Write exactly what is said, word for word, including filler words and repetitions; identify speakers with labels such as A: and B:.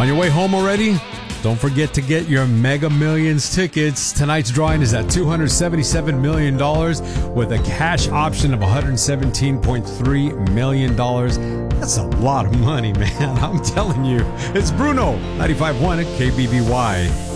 A: On your way home already? Don't forget to get your Mega Millions tickets. Tonight's drawing is at two hundred seventy-seven million dollars with a cash option of one hundred seventeen point three million dollars. That's a lot of money, man. I'm telling you. It's Bruno, ninety-five point one at K B B Y.